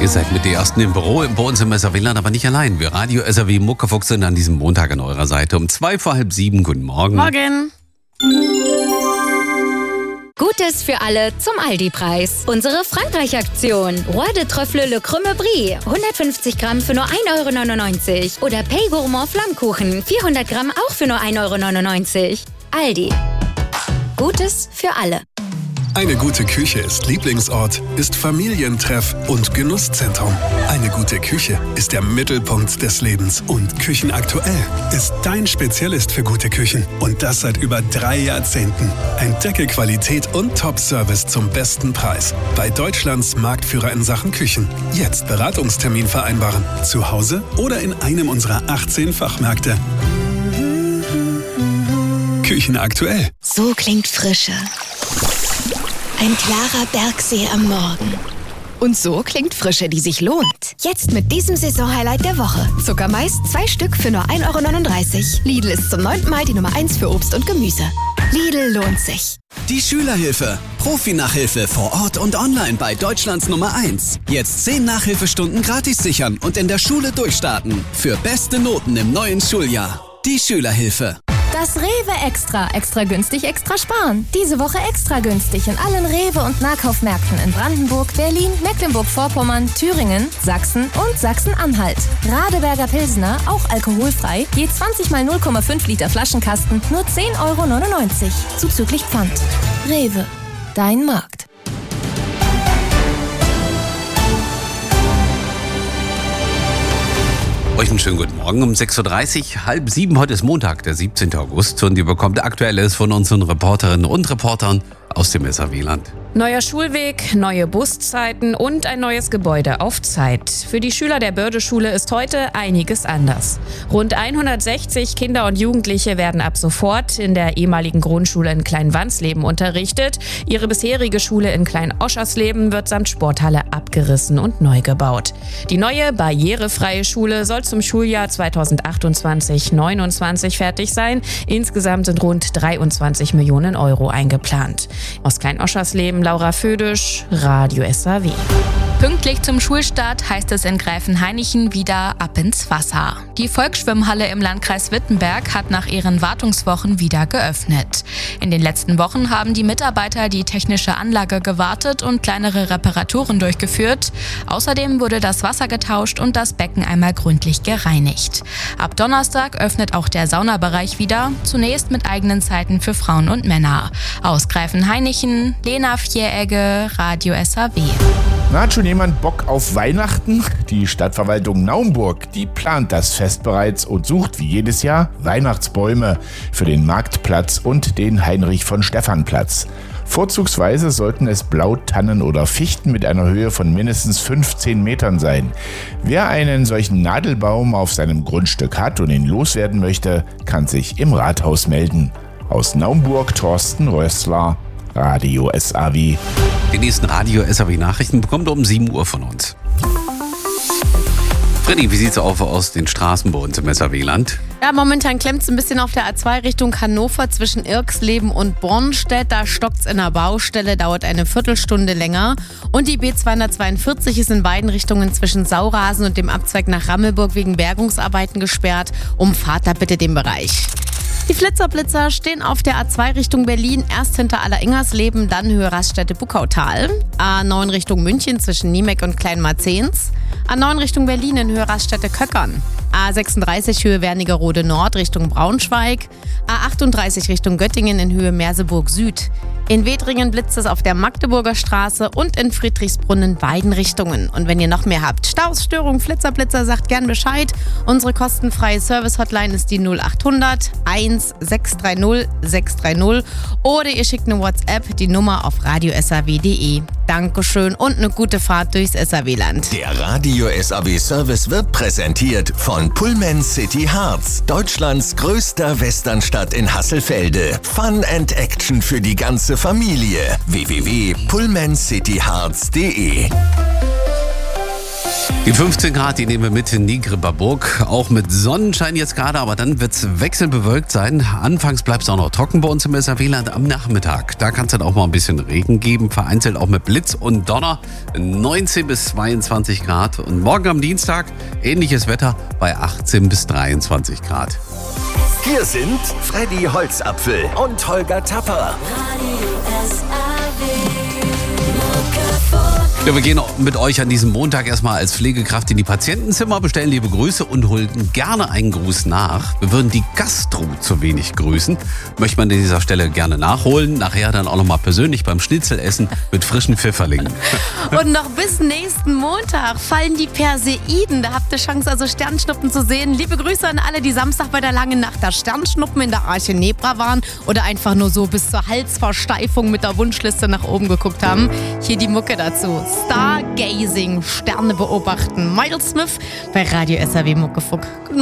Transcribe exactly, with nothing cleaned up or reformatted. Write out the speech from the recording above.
Ihr seid mit der ersten im Büro, bei uns im S R W-Land, aber nicht allein. Wir Radio S R W Muckefuchs sind an diesem Montag an eurer Seite um zwei vor halb sieben. Guten Morgen. Morgen. Gutes für alle zum Aldi-Preis. Unsere Frankreich-Aktion. Roi de Trüffle Le Crème Brie. hundertfünfzig Gramm für nur ein Euro neunundneunzig. Oder Pay Gourmand Flammkuchen. vierhundert Gramm auch für nur ein Euro neunundneunzig. Aldi. Gutes für alle. Eine gute Küche ist Lieblingsort, ist Familientreff und Genusszentrum. Eine gute Küche ist der Mittelpunkt des Lebens. Und Küchenaktuell ist dein Spezialist für gute Küchen. Und das seit über drei Jahrzehnten. Entdecke Qualität und Top-Service zum besten Preis. Bei Deutschlands Marktführer in Sachen Küchen. Jetzt Beratungstermin vereinbaren. Zu Hause oder in einem unserer achtzehn Fachmärkte. Küchenaktuell. So klingt Frische. Ein klarer Bergsee am Morgen. Und so klingt Frische, die sich lohnt. Jetzt mit diesem Saisonhighlight der Woche. Zuckermais, zwei Stück für nur ein Euro neununddreißig. Lidl ist zum neunten Mal die Nummer eins für Obst und Gemüse. Lidl lohnt sich. Die Schülerhilfe. Profi-Nachhilfe vor Ort und online bei Deutschlands Nummer eins. Jetzt zehn Nachhilfestunden gratis sichern und in der Schule durchstarten. Für beste Noten im neuen Schuljahr. Die Schülerhilfe. Das Rewe Extra. Extra günstig, extra sparen. Diese Woche extra günstig in allen Rewe- und Nahkaufmärkten in Brandenburg, Berlin, Mecklenburg-Vorpommern, Thüringen, Sachsen und Sachsen-Anhalt. Radeberger Pilsner, auch alkoholfrei, je zwanzig mal null Komma fünf Liter Flaschenkasten, nur zehn Euro neunundneunzig. Zuzüglich Pfand. Rewe. Dein Markt. Euch einen schönen guten Morgen um sechs Uhr dreißig, halb sieben. Heute ist Montag, der siebzehnten August. Und ihr bekommt Aktuelles von unseren Reporterinnen und Reportern aus dem S R W-Land. Neuer Schulweg, neue Buszeiten und ein neues Gebäude auf Zeit. Für die Schüler der Börde-Schule ist heute einiges anders. Rund hundertsechzig Kinder und Jugendliche werden ab sofort in der ehemaligen Grundschule in Klein-Wansleben unterrichtet. Ihre bisherige Schule in Klein-Oschersleben wird samt Sporthalle abgerissen und neu gebaut. Die neue barrierefreie Schule soll zum Schuljahr zweitausendachtundzwanzig neunundzwanzig fertig sein. Insgesamt sind rund dreiundzwanzig Millionen Euro eingeplant. Aus Klein-Oschersleben Laura Födisch, Radio S R W. Pünktlich zum Schulstart heißt es in Gräfenhainichen wieder ab ins Wasser. Die Volksschwimmhalle im Landkreis Wittenberg hat nach ihren Wartungswochen wieder geöffnet. In den letzten Wochen haben die Mitarbeiter die technische Anlage gewartet und kleinere Reparaturen durchgeführt. Außerdem wurde das Wasser getauscht und das Becken einmal gründlich gereinigt. Ab Donnerstag öffnet auch der Saunabereich wieder, zunächst mit eigenen Zeiten für Frauen und Männer. Aus Gräfenhainichen, Lena Vieregge, Radio S R W. Na, hat schon jemand Bock auf Weihnachten? Die Stadtverwaltung Naumburg, die plant das Fest bereits und sucht wie jedes Jahr Weihnachtsbäume für den Marktplatz und den Heinrich-von-Stephan-Platz. Vorzugsweise sollten es Blautannen oder Fichten mit einer Höhe von mindestens fünfzehn Metern sein. Wer einen solchen Nadelbaum auf seinem Grundstück hat und ihn loswerden möchte, kann sich im Rathaus melden. Aus Naumburg, Thorsten Rössler, Radio S R W. Die nächsten Radio S R W-Nachrichten bekommt ihr um sieben Uhr von uns. Freddy, wie sieht's auf aus den Straßen bei uns im S R W-Land? Ja, momentan klemmt es ein bisschen auf der A zwei Richtung Hannover zwischen Irksleben und Bornstedt. Da stockt's in der Baustelle, dauert eine Viertelstunde länger. Und die B zweihundertzweiundvierzig ist in beiden Richtungen zwischen Saurasen und dem Abzweig nach Rammelburg wegen Bergungsarbeiten gesperrt. Umfahrt da bitte den Bereich. Die Flitzerblitzer stehen auf der A zwei Richtung Berlin, erst hinter Alleringers-Leben, dann Höhe Raststätte Buckautal. A neun Richtung München zwischen Niemeck und Kleinmarzens. A neun Richtung Berlin in Höhe Raststätte Köckern. A sechsunddreißig Höhe Wernigerode Nord Richtung Braunschweig. A achtunddreißig Richtung Göttingen in Höhe Merseburg Süd. In Wedringen blitzt es auf der Magdeburger Straße und in Friedrichsbrunn in beiden Richtungen. Und wenn ihr noch mehr habt, Staus, Störung, Flitzerblitzer, sagt gern Bescheid. Unsere kostenfreie Service-Hotline ist die null achthundert eins sechs drei null sechs drei null oder ihr schickt eine WhatsApp, die Nummer auf radio s r w punkt d e. Dankeschön und eine gute Fahrt durchs S R W-Land. Der Radio S R W-Service wird präsentiert von Pullman City Harz, Deutschlands größter Westernstadt in Hasselfelde. Fun and Action für die ganze Familie. w w w punkt pullman city harz punkt d e Die fünfzehn Grad, die nehmen wir mit in Niegriberburg. Auch mit Sonnenschein jetzt gerade, aber dann wird es wechselbewölkt sein. Anfangs bleibt es auch noch trocken bei uns im S R W-Land am Nachmittag. Da kann es dann auch mal ein bisschen Regen geben, vereinzelt auch mit Blitz und Donner. neunzehn bis zweiundzwanzig Grad. Und morgen am Dienstag ähnliches Wetter bei achtzehn bis dreiundzwanzig Grad. Hier sind Freddy Holzapfel und Holger Tapper. Ja, wir gehen mit euch an diesem Montag erstmal als Pflegekraft in die Patientenzimmer, bestellen liebe Grüße und holen gerne einen Gruß nach. Wir würden die Gastro zu wenig grüßen. Möchte man an dieser Stelle gerne nachholen. Nachher dann auch nochmal persönlich beim Schnitzelessen mit frischen Pfifferlingen. Und noch bis nächsten Montag fallen die Perseiden. Da habt ihr Chance, also Sternschnuppen zu sehen. Liebe Grüße an alle, die Samstag bei der langen Nacht der Sternschnuppen in der Arche Nebra waren oder einfach nur so bis zur Halsversteifung mit der Wunschliste nach oben geguckt haben. Hier die Mucke dazu. Stargazing, Sterne beobachten. Miles Smith bei Radio S R W Muckefuck. Guten Morgen.